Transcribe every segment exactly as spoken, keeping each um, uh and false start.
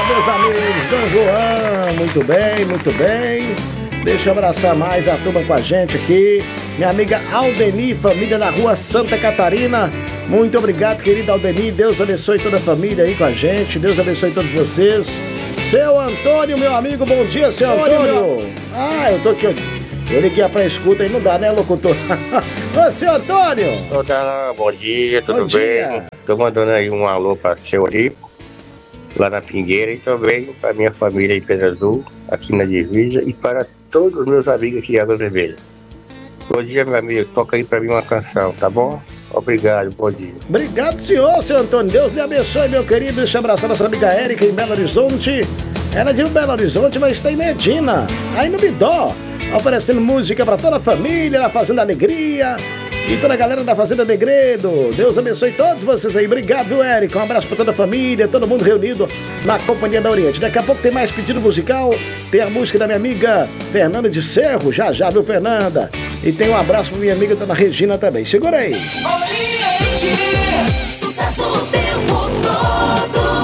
meus amigos. Dom João, muito bem, muito bem. Deixa eu abraçar mais a turma com a gente aqui. Minha amiga Aldeni, família na rua Santa Catarina. Muito obrigado, querida Aldeni. Deus abençoe toda a família aí com a gente. Deus abençoe todos vocês. Seu Antônio, meu amigo, bom dia, seu Antônio. Meu... Ah, eu tô aqui. Eu liguei pra escuta e não dá, né, locutor? Ô, seu Antônio. Olá, bom dia, tudo bom bem? Dia. Tô mandando aí um alô pra seu Rico, lá na Pingueira, e também pra minha família em Pedra Azul, aqui na Divisa, e para todos os meus amigos aqui em Água Vermelha. Bom dia, meu amigo. Toca aí pra mim uma canção, tá bom? Obrigado, bom dia. Obrigado, senhor, seu Antônio. Deus lhe abençoe, meu querido. Deixa eu abraçar nossa amiga Érica em Belo Horizonte. Ela é de Belo Horizonte, mas está em Medina, aí no Bidó, oferecendo música pra toda a família, na Fazenda Alegria e toda a galera da Fazenda Negredo. Deus abençoe todos vocês aí. Obrigado, viu, Érica? Um abraço pra toda a família, todo mundo reunido na Companhia da Oriente. Daqui a pouco tem mais pedido musical. Tem a música da minha amiga Fernanda de Cerro, já já, viu, Fernanda? E tem um abraço pra minha amiga Dona Regina também. Segura aí. Oriente, sucesso o tempo todo.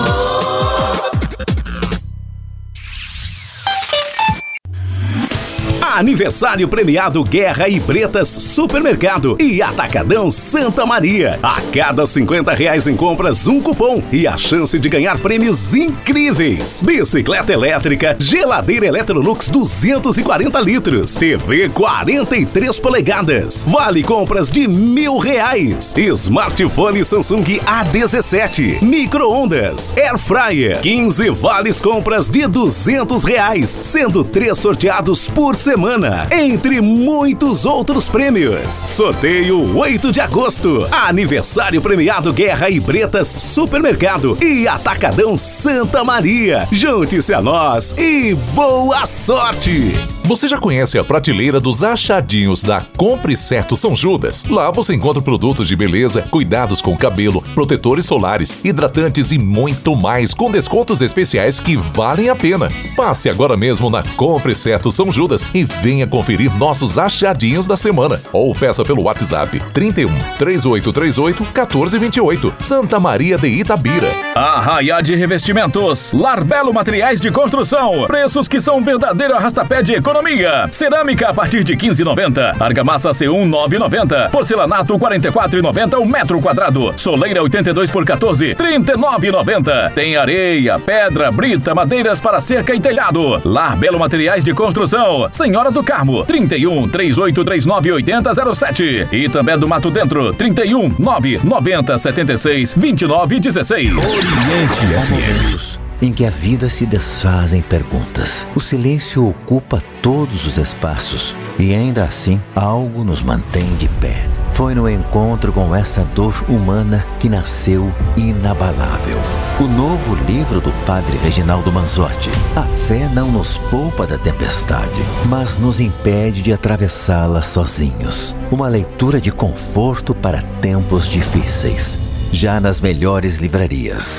Aniversário premiado Guerra e Bretas Supermercado e Atacadão Santa Maria. A cada cinquenta reais em compras, um cupom e a chance de ganhar prêmios incríveis. Bicicleta elétrica, geladeira Electrolux duzentos e quarenta litros, T V quarenta e três polegadas, vale compras de mil reais, smartphone Samsung A dezessete, micro-ondas, air fryer, quinze vales compras de duzentos reais, sendo três sorteados por semana. Entre muitos outros prêmios. Sorteio oito de agosto. Aniversário premiado Guerra e Bretas Supermercado e Atacadão Santa Maria. Junte-se a nós e boa sorte! Você já conhece a prateleira dos achadinhos da Compre Certo São Judas? Lá você encontra produtos de beleza, cuidados com o cabelo, protetores solares, hidratantes e muito mais, com descontos especiais que valem a pena. Passe agora mesmo na Compre Certo São Judas e venha conferir nossos achadinhos da semana. Ou peça pelo WhatsApp trinta e um, três oito três oito, um quatro dois oito, Santa Maria de Itabira. Arraia de Revestimentos, Larbelo Materiais de Construção, preços que são um verdadeiro arrastapé de economia. Cerâmica a partir de quinze reais e noventa centavos, argamassa C um nove reais e noventa centavos, porcelanato quarenta e quatro reais e noventa centavos o metro quadrado, soleira oitenta e dois por quatorze, trinta e nove reais e noventa centavos. Tem areia, pedra, brita, madeiras para cerca e telhado. Larbelo Materiais de Construção, Senhora do Carmo, trinta e um, três oito três nove, oito zero zero sete. E também do Mato Dentro, trinta e um, nove noventa, setenta e seis, vinte e nove, dezesseis. Oriente Há momentos em que a vida se desfaz em perguntas. O silêncio ocupa todos os espaços e ainda assim algo nos mantém de pé. Foi no encontro com essa dor humana que nasceu Inabalável, o novo livro do padre Reginaldo Manzotti. A fé não nos poupa da tempestade, mas nos impede de atravessá-la sozinhos. Uma leitura de conforto para tempos difíceis, já nas melhores livrarias.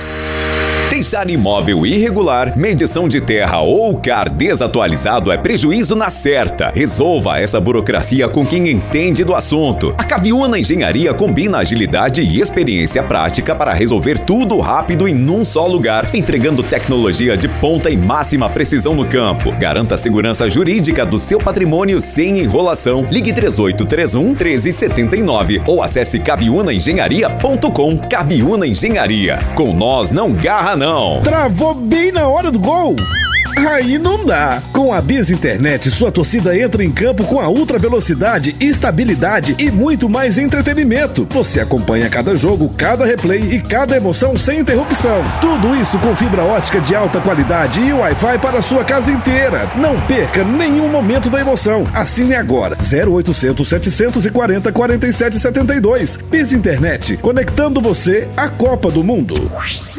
Deixar imóvel irregular, medição de terra ou C A R desatualizado é prejuízo na certa. Resolva essa burocracia com quem entende do assunto. A Caviúna Engenharia combina agilidade e experiência prática para resolver tudo rápido em num só lugar, entregando tecnologia de ponta e máxima precisão no campo. Garanta a segurança jurídica do seu patrimônio sem enrolação. Ligue três oito três um, um três sete nove ou acesse caviúna engenharia ponto com. Caviúna Engenharia. Com nós não garra não. Travou bem na hora do gol? Aí não dá. Com a Biz Internet, sua torcida entra em campo com a ultra velocidade, estabilidade e muito mais entretenimento. Você acompanha cada jogo, cada replay e cada emoção sem interrupção. Tudo isso com fibra ótica de alta qualidade e Wi-Fi para a sua casa inteira. Não perca nenhum momento da emoção. Assine agora. zero oitocentos, setecentos e quarenta, quarenta e sete setenta e dois. Biz Internet, conectando você à Copa do Mundo.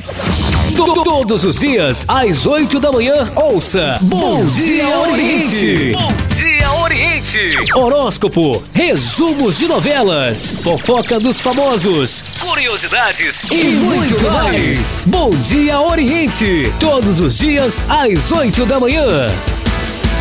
Todos os dias, às oito da manhã, ouça Bom Dia Oriente. Bom Dia Oriente. Horóscopo, resumos de novelas, fofoca dos famosos, curiosidades e muito mais. Bom Dia Oriente. Todos os dias, às oito da manhã.